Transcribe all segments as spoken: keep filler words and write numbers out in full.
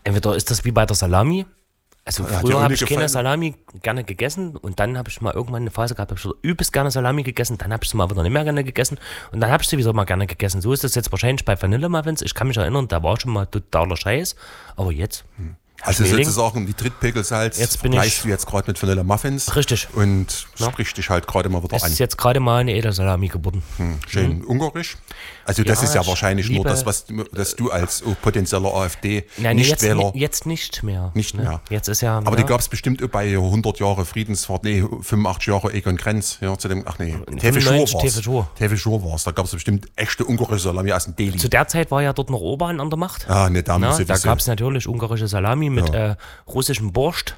entweder ist das wie bei der Salami. Also Ja, früher hat habe dir ich keine gefallen? Salami gerne gegessen und dann habe ich mal irgendwann eine Phase gehabt, habe ich so übelst gerne Salami gegessen, dann habe ich sie mal wieder nicht mehr gerne gegessen und dann habe ich sie wieder mal gerne gegessen. So ist das jetzt wahrscheinlich bei Vanillemuffins. Ich kann mich erinnern, da war schon mal totaler Scheiß, aber jetzt... Hm. Also Schmeling. sozusagen wie Trittpegelsalz Jetzt bin vergleichst ich- du jetzt gerade mit Vanilla Muffins. Richtig. Und Ja. sprichst dich halt gerade mal wieder Es an. ist jetzt gerade mal eine Edelsalami geworden. Hm, schön ungarisch. Also das Ja, ist ja ich wahrscheinlich nur liebe- das, was du, dass du als oh, potenzieller Nein, jetzt, AfD-Nichtwähler... jetzt nicht mehr. Nicht ne? mehr. Jetzt ist ja... Aber ja, die gab es bestimmt auch bei hundert Jahre Friedensfahrt, nee, fünfundachtzig Jahre Egon Krenz, ja, zu dem, ach nee, Tefe Schur fünfundneunzig war's. Tefe Schur. Tefe Schur war's, da gab es bestimmt echte ungarische Salami aus dem Deli. Zu der Zeit war ja dort noch Orban an der Macht. Ah, ne, da Na, muss ich da wissen. gab es natürlich ungarische Salami mit Ja. äh, russischem Borscht.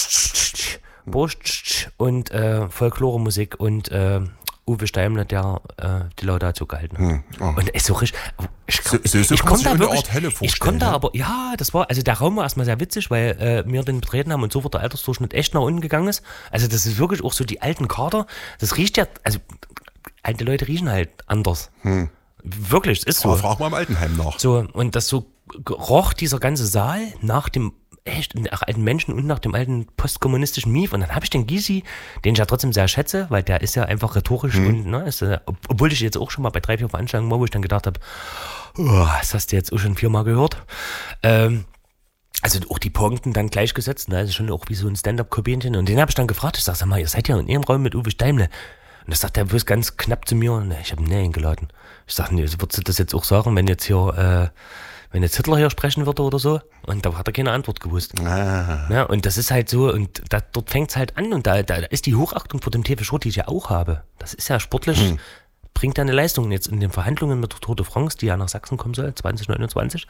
Borscht und äh, Folkloremusik und äh, Uwe Steimler, der äh, die Laudatio gehalten hat. Hm, oh. Und ist so richtig. Ich, So- so- so ich kann man konnte sich da eine wirklich. Art Hölle ich vorstellen, konnte ne? aber, ja, das war, also der Raum war erstmal sehr witzig, weil äh, wir den betreten haben und sofort der Altersdurchschnitt echt nach unten gegangen ist. Also das ist wirklich auch so die alten Kader. Das riecht ja, also alte Leute riechen halt anders. Hm. Wirklich, es ist so. Aber frag mal im Altenheim nach. So, und das so roch dieser ganze Saal nach dem echt nach alten Menschen und nach dem alten postkommunistischen Mief. Und dann habe ich den Gysi, den ich ja trotzdem sehr schätze, weil der ist ja einfach rhetorisch Mhm. und, ne, ist, äh, ob- obwohl ich jetzt auch schon mal bei drei, vier Veranstaltungen war, wo ich dann gedacht habe, oh, das hast du jetzt auch schon viermal gehört. Ähm, also auch die Punkten dann gleichgesetzt, ne, also schon auch wie so ein Stand-up-Komödien. Und den habe ich dann gefragt, ich sag, sag mal, ihr seid ja in ihrem Raum mit Uwe Steimle. Und das sagt er bloß ganz knapp zu mir, ne, ich habe ihn nie eingeladen. Ich sag, nee, würdest du das jetzt auch sagen, wenn jetzt hier, äh, wenn jetzt Hitler hier sprechen würde oder so? Und da hat er keine Antwort gewusst. Ah. Ja, und das ist halt so, und da, dort fängt es halt an und da, da ist die Hochachtung vor dem T V Schur, die ich ja auch habe. Das ist ja sportlich, Hm. bringt ja eine Leistung. Und jetzt in den Verhandlungen mit der Tour de France, die ja nach Sachsen kommen soll, zwanzig neunundzwanzig,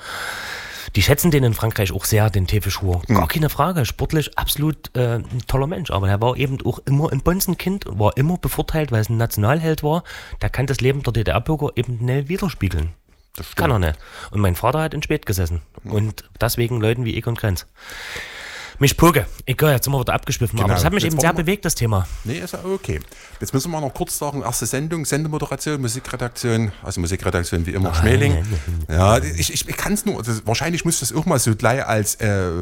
die schätzen den in Frankreich auch sehr, den T V Schur. Gar keine Frage, sportlich absolut äh, ein toller Mensch. Aber er war eben auch immer ein Bonzenkind, war immer bevorteilt, weil es ein Nationalheld war. Der kann das Leben der D D R-Bürger eben nicht widerspiegeln. Das stimmt. Kann er nicht. Und mein Vater hat in Spät gesessen. Und deswegen Leuten wie Egon Krenz. Mich Poge. Egal, jetzt sind wir wieder abgeschwiffen. Genau. Aber das hat mich Jetzt eben sehr wollen wir- bewegt, das Thema. Nee, ist ja okay. Jetzt müssen wir noch kurz sagen, erste Sendung, Sendemoderation, Musikredaktion, also Musikredaktion wie immer, Schmeling. Ja, ich, ich, ich kann es nur, also wahrscheinlich muss das auch mal so gleich als äh,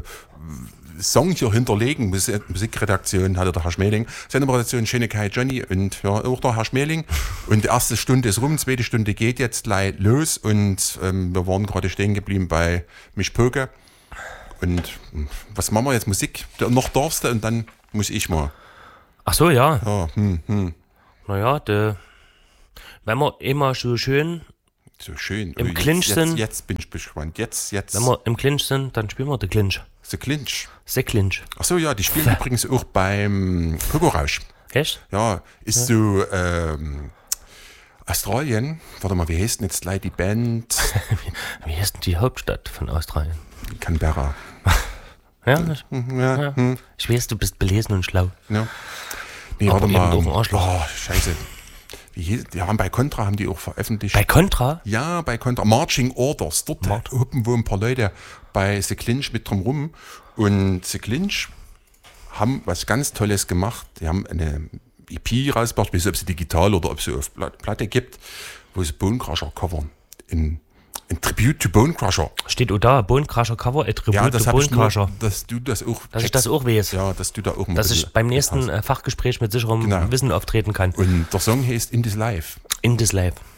Song hier hinterlegen. Musik- Musikredaktion hatte der Herr Schmeling, Sendemoderation Schönigkeit Johnny und ja, auch der Herr Schmeling. Und die erste Stunde ist rum, zweite Stunde geht jetzt gleich los und ähm, wir waren gerade stehen geblieben bei Mich Poge. Und hm, was machen wir jetzt? Musik? Noch darfst du und dann muss ich mal. Ach so, ja. Ja, hm, hm. Naja, de, wenn wir immer so schön, So schön. Im Oh, jetzt, Clinch jetzt, sind- Jetzt bin ich gespannt. Jetzt, jetzt. wenn wir im Clinch sind, dann spielen wir den Clinch. The Clinch. The Clinch. Achso, ja, die spielen übrigens auch beim Pogo-Rausch. Echt? Ja, ist so ähm, Australien. Warte mal, wie heißt denn jetzt gleich die Band? Wie heißt denn die Hauptstadt von Australien? Canberra. Ja, ich, Ja, ja. hm, ich weiß, du bist belesen und schlau. ja. Nee, Aber warte mal. eben doch ein Arschloch. Oh, scheiße. Wie hieß, die haben bei Contra haben die auch veröffentlicht. Bei Contra? Ja, bei Contra. Marching Orders. Dort Mart- hupen wohl ein paar Leute bei The Clinch mit drum rum. Und The Clinch haben was ganz Tolles gemacht. Die haben eine E P rausgebracht, ich weiß nicht, ob sie digital oder ob sie auf Plat- Platte gibt, wo sie Bone Crusher covern. In, in Tribute to Bone Crusher. Steht auch da, Bone Crusher Cover, Attribute Ja, das to habe Bone ich nur, Crusher. dass du das auch Dass ich checkst. das auch weiß. Ja, dass du da auch ein Dass ich bisschen beim nächsten hast. äh, Fachgespräch mit sicherem Genau. Wissen auftreten kann. Und der Song heißt In This Life. In this life.